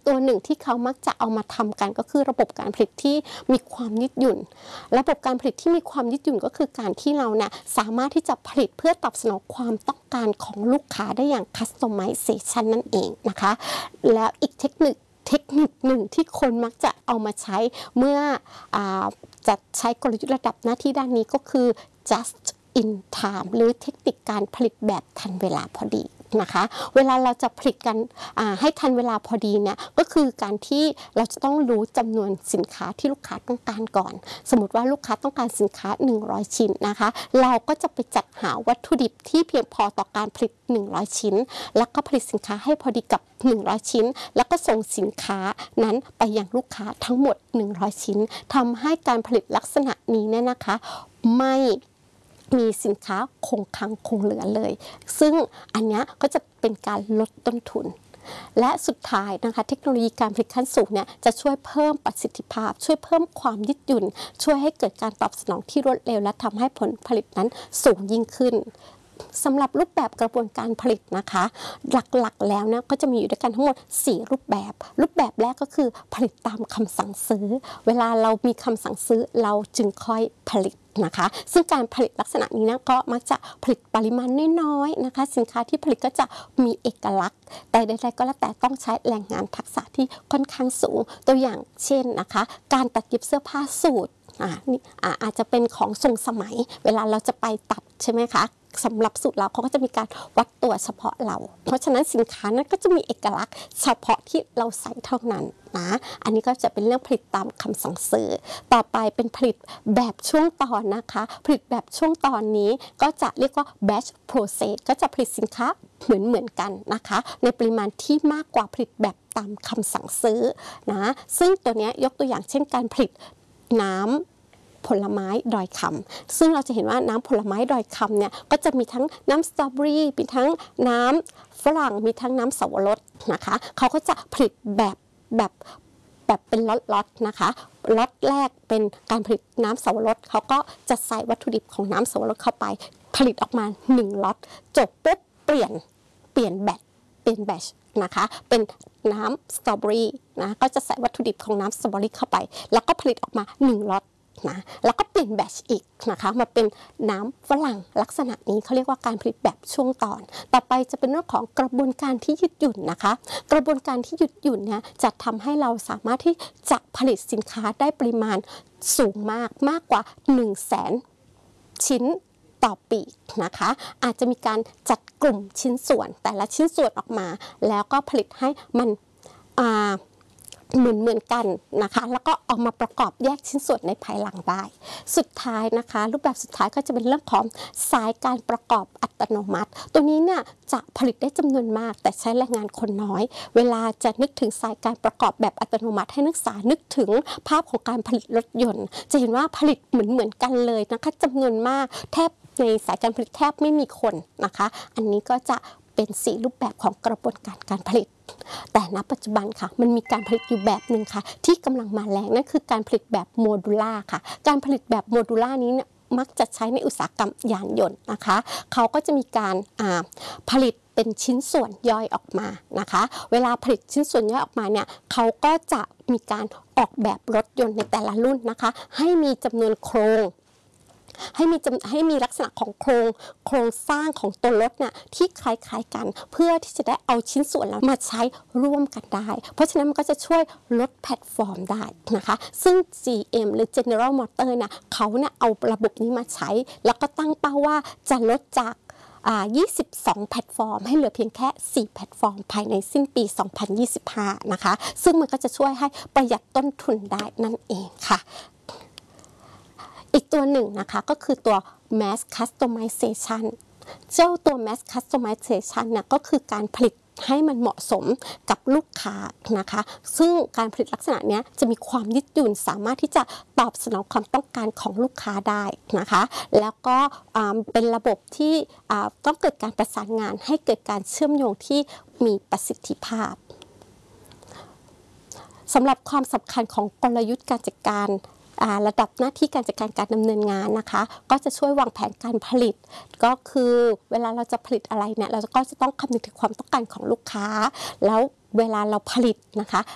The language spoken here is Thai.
ตัวหนึ่งที่เขามักจะเอามาทำกันก็คือระบบการผลิตที่มีความยืดหยุ่นระบบการผลิตที่มีความยืดหยุ่นก็คือการที่เราเนี่ยสามารถที่จะผลิตเพื่อตอบสนองความต้องการของลูกค้าได้อย่าง customization นั่นเองนะคะแล้วอีกเทคนิคหนึ่งที่คนมักจะเอามาใช้เมื่อจะใช้กลยุทธ์ระดับหน้าที่ด้านนี้ก็คือ just in time หรือเทคนิคการผลิตแบบทันเวลาพอดีนะคะเวลาเราจะผลิตกันให้ทันเวลาพอดีเนี่ยก็คือการที่เราจะต้องรู้จำนวนสินค้าที่ลูกค้าต้องการก่อนสมมติว่าลูกค้าต้องการสินค้า100ชิ้นนะคะเราก็จะไปจัดหาวัตถุดิบที่เพียงพอต่อการผลิต100ชิ้นแล้วก็ผลิตสินค้าให้พอดีกับ100ชิ้นแล้วก็ส่งสินค้านั้นไปยังลูกค้าทั้งหมด100ชิ้นทำให้การผลิตลักษณะนี้เนี่ยนะคะไม่มีสินค้าคงคลังคงเหลือเลยซึ่งอันนี้ก็จะเป็นการลดต้นทุนและสุดท้ายนะคะเทคโนโลยีการผลิตขั้นสูงเนี่ยจะช่วยเพิ่มประสิทธิภาพช่วยเพิ่มความยืดหยุ่นช่วยให้เกิดการตอบสนองที่รวดเร็วและทำให้ผลผลิตนั้นสูงยิ่งขึ้นสำหรับรูปแบบกระบวนการผลิตนะคะหลักๆแล้วเนี่ยก็จะมีอยู่ด้วยกันทั้งหมด4รูปแบบแรกก็คือผลิตตามคำสั่งซื้อเวลาเรามีคำสั่งซื้อเราจึงค่อยผลิตนะคะซึ่งการผลิตลักษณะนี้นะก็มักจะผลิตปริมาณน้อยๆนะคะสินค้าที่ผลิตก็จะมีเอกลักษณ์แต่ใดๆก็แล้วแต่ต้องใช้แรงงานทักษะที่ค่อนข้างสูงตัวอย่างเช่นนะคะการตัดเย็บเสื้อผ้าสูทอาจจะเป็นของทรงสมัยเวลาเราจะไปตัดใช่ไหมคะสำหรับสูตรเราเขาก็จะมีการวัดตัวเฉพาะเราเพราะฉะนั้นสินค้านั้นก็จะมีเอกลักษณ์เฉพาะที่เราใส่เท่านั้นนะอันนี้ก็จะเป็นเรื่องผลิตตามคำสั่งซื้อต่อไปเป็นผลิตแบบช่วงตอนนะคะผลิตแบบช่วงตอนนี้ก็จะเรียกว่า batch process ก็จะผลิตสินค้าเหมือนกันนะคะในปริมาณที่มากกว่าผลิตแบบตามคำสั่งซื้อนะซึ่งตัวนี้ยกตัวอย่างเช่นการผลิตน้ำผลไม้ดอยคำซึ่งเราจะเห็นว่าน้ำผลไม้ดอยคำเนี่ยก็จะมีทั้งน้ำสตรอเบอรี่มีทั้งน้ำฝรั่งมีทั้งน้ำสับปะรดนะคะเขาก็จะผลิตแบบเป็นล็อตนะคะล็อตแรกเป็นการผลิตน้ำสับปะรดเขาก็จะใส่วัตถุดิบของน้ำสับปะรดเข้าไปผลิตออกมา1ล็อตจบปุ๊บเปลี่ยนแบตช์นะคะเป็นน้ำสตรอเบอรี่นะก็จะใส่วัตถุดิบของน้ำสตรอเบอรี่เข้าไปแล้วก็ผลิตออกมา1ล็อตนะแล้วก็เปลี่ยนแบตช์อีกนะคะมาเป็นน้ำฝรั่งลักษณะนี้เขาเรียกว่าการผลิตแบบช่วงตอนต่อไปจะเป็นเรื่องของกระบวนการที่ยืดหยุ่นนะคะกระบวนการที่ยืดหยุ่นเนี่ยจะทำให้เราสามารถที่จะผลิตสินค้าได้ปริมาณสูงมากกว่า 100,000 ชิ้นต่อปีนะคะอาจจะมีการจัดกลุ่มชิ้นส่วนแต่ละชิ้นส่วนออกมาแล้วก็ผลิตให้มันเหมือนกันนะคะแล้วก็เอามาประกอบแยกชิ้นส่วนในภายหลังได้สุดท้ายนะคะรูปแบบสุดท้ายก็จะเป็นเรื่องของสายการประกอบอัตโนมัติตัวนี้เนี่ยจะผลิตได้จำนวนมากแต่ใช้แรงงานคนน้อยเวลาจะนึกถึงสายการประกอบแบบอัตโนมัติให้นึกถึงภาพของการผลิตรถยนต์จะเห็นว่าผลิตเหมือนกันเลยนะคะจำนวนมากแทบในสายการผลิตแทบไม่มีคนนะคะอันนี้ก็จะเป็น4รูปแบบของกระบวนการผลิตแต่ณปัจจุบันค่ะมันมีการผลิตอยู่แบบหนึ่งค่ะที่กำลังมาแรงนั่นคือการผลิตแบบโมดูล่าค่ะการผลิตแบบโมดูล่านี้เนี่ยมักจะใช้ในอุตสาหกรรมยานยนต์นะคะเขาก็จะมีการผลิตเป็นชิ้นส่วนย่อยออกมานะคะเวลาผลิตชิ้นส่วนย่อยออกมาเนี่ยเขาก็จะมีการออกแบบรถยนต์ในแต่ละรุ่นนะคะให้มีจำนวนโครงให้มีลักษณะของโครงสร้างของตัวรถเนี่ยที่คล้ายๆกันเพื่อที่จะได้เอาชิ้นส่วนแล้วมาใช้ร่วมกันได้เพราะฉะนั้นมันก็จะช่วยลดแพลตฟอร์มได้นะคะซึ่ง GM หรือ General Motors เนี่ยเขาเนี่ยเอาระบบนี้มาใช้แล้วก็ตั้งเป้าว่าจะลดจาก22 แพลตฟอร์มให้เหลือเพียงแค่4แพลตฟอร์มภายในสิ้นปี 2025 นะคะซึ่งมันก็จะช่วยให้ประหยัดต้นทุนได้นั่นเองค่ะอีกตัวหนึ่งนะคะก็คือตัว mass customization เจ้าตัว mass customization เนี่ยก็คือการผลิตให้มันเหมาะสมกับลูกค้านะคะซึ่งการผลิตลักษณะนี้จะมีความยืดหยุ่นสามารถที่จะตอบสนองความต้องการของลูกค้าได้นะคะแล้วก็เป็นระบบที่ต้องเกิดการประสานงานให้เกิดการเชื่อมโยงที่มีประสิทธิภาพสำหรับความสำคัญของกลยุทธ์การจัดการระดับหน้าที่การจัดการดำเนินงานนะคะก็จะช่วยวางแผนการผลิตก็คือเวลาเราจะผลิตอะไรเนี่ยเราก็จะต้องคำนึงถึงความต้องการของลูกค้าแล้วเวลาเราผลิตนะคะ